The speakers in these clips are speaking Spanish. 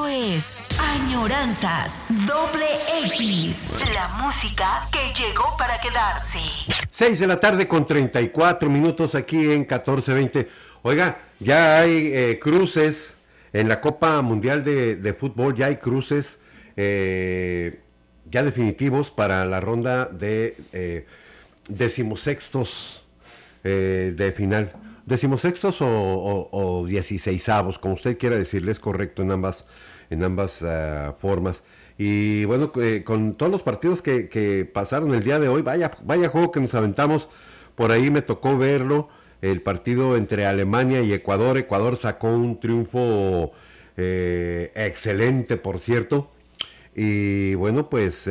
Esto es Añoranzas Doble X, la música que llegó para quedarse. 6:34 aquí en 1420. Oiga, ya hay cruces en la Copa Mundial de Fútbol, ya hay cruces ya definitivos para la ronda de decimosextos de final. Decimosextos o 16avos, como usted quiera decirle, es correcto en ambas formas. Y bueno, con todos los partidos que pasaron el día de hoy, vaya juego que nos aventamos. Por ahí me tocó verlo, el partido entre Alemania y Ecuador. Ecuador sacó un triunfo excelente, por cierto. Y bueno, pues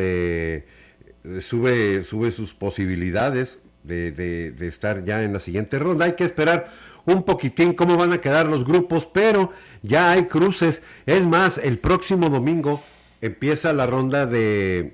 sube sus posibilidades de estar ya en la siguiente ronda. Hay que esperar un poquitín cómo van a quedar los grupos, pero ya hay cruces. Es más, el próximo domingo empieza la ronda de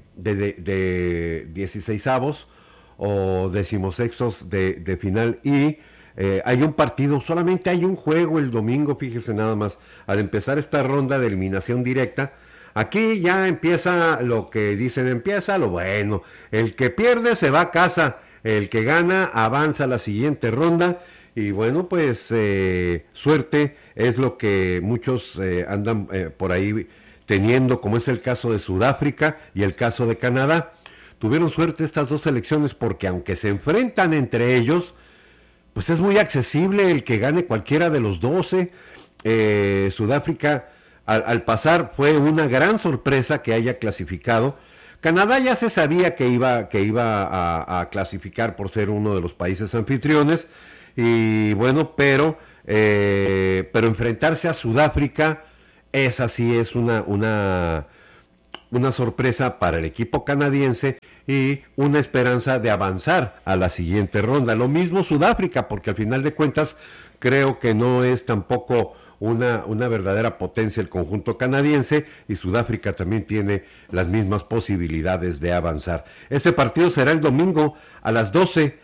16avos o decimosextos de final y hay un partido, solamente hay un juego el domingo, fíjese nada más, al empezar esta ronda de eliminación directa. Aquí ya empieza lo que dicen, empieza lo bueno. El que pierde se va a casa, el que gana avanza a la siguiente ronda. Y bueno, pues suerte es lo que muchos andan por ahí teniendo, como es el caso de Sudáfrica y el caso de Canadá. Tuvieron suerte estas dos selecciones porque aunque se enfrentan entre ellos, pues es muy accesible el que gane cualquiera de los 12. Sudáfrica al pasar fue una gran sorpresa que haya clasificado. Canadá ya se sabía que iba a clasificar por ser uno de los países anfitriones. Y bueno, pero enfrentarse a Sudáfrica, esa sí es una sorpresa para el equipo canadiense y una esperanza de avanzar a la siguiente ronda. Lo mismo Sudáfrica, porque al final de cuentas creo que no es tampoco una verdadera potencia el conjunto canadiense, y Sudáfrica también tiene las mismas posibilidades de avanzar. Este partido será el domingo a las 12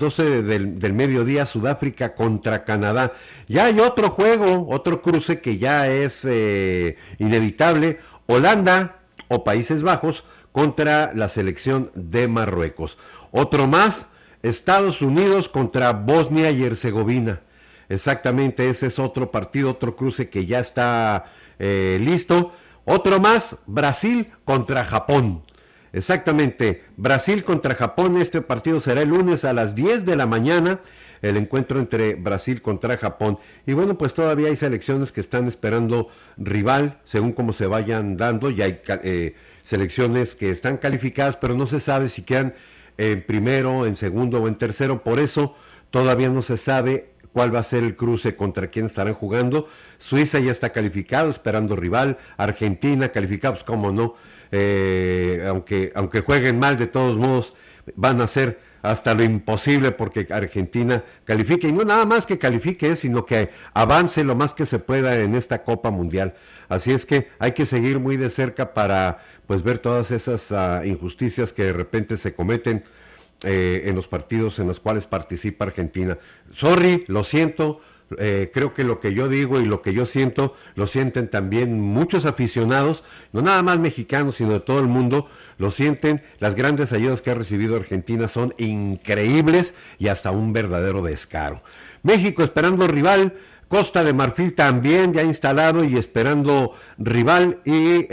del mediodía, Sudáfrica contra Canadá. Ya hay otro juego, otro cruce que ya es inevitable, Holanda o Países Bajos contra la selección de Marruecos. Otro más, Estados Unidos contra Bosnia y Herzegovina. Exactamente, ese es otro partido, otro cruce que ya está listo. Otro más, Brasil contra Japón. Exactamente, Brasil contra Japón. Este partido será el lunes a las 10 de la mañana, el encuentro entre Brasil contra Japón. Y bueno, pues todavía hay selecciones que están esperando rival, según cómo se vayan dando. Ya hay selecciones que están calificadas, pero no se sabe si quedan en primero, en segundo o en tercero. Por eso todavía no se sabe cuál va a ser el cruce, contra quién estarán jugando. Suiza ya está calificado, esperando rival. Argentina calificados, como no, aunque jueguen mal, de todos modos van a hacer hasta lo imposible porque Argentina califique, y no nada más que califique, sino que avance lo más que se pueda en esta Copa Mundial. Así es que hay que seguir muy de cerca para pues ver todas esas injusticias que de repente se cometen en los partidos en los cuales participa Argentina. Sorry, lo siento, creo que lo que yo digo y lo que yo siento, lo sienten también muchos aficionados, no nada más mexicanos, sino de todo el mundo, lo sienten. Las grandes ayudas que ha recibido Argentina son increíbles y hasta un verdadero descaro. México esperando rival, Costa de Marfil también ya instalado y esperando rival, y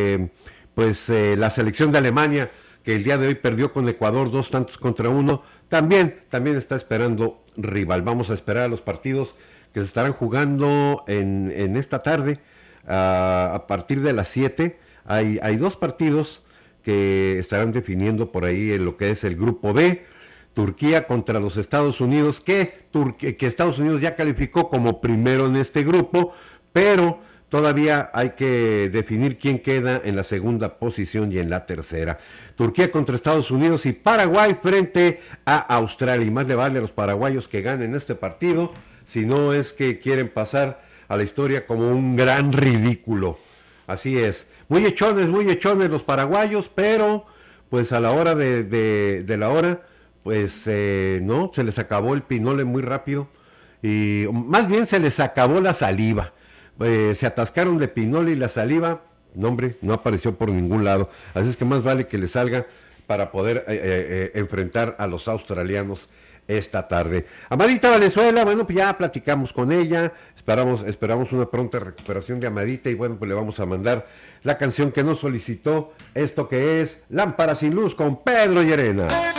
la selección de Alemania, que el día de hoy perdió con Ecuador 2-1, también está esperando rival. Vamos a esperar a los partidos que se estarán jugando en esta tarde, a partir de las 7. Hay dos partidos que estarán definiendo por ahí en lo que es el grupo B. Turquía contra los Estados Unidos, que Estados Unidos ya calificó como primero en este grupo, pero todavía hay que definir quién queda en la segunda posición y en la tercera. Turquía contra Estados Unidos y Paraguay frente a Australia. Y más le vale a los paraguayos que ganen este partido, si no es que quieren pasar a la historia como un gran ridículo. Así es. Muy echones los paraguayos, pero pues a la hora de la hora, pues no, se les acabó el pinole muy rápido. Y más bien se les acabó la saliva. se atascaron de pinole y la saliva, no hombre, no apareció por ningún lado. Así es que más vale que le salga para poder enfrentar a los australianos esta tarde. Amadita Valenzuela, bueno, pues ya platicamos con ella, esperamos una pronta recuperación de Amadita y bueno, pues le vamos a mandar la canción que nos solicitó, esto que es Lámpara sin Luz con Pedro Llerena.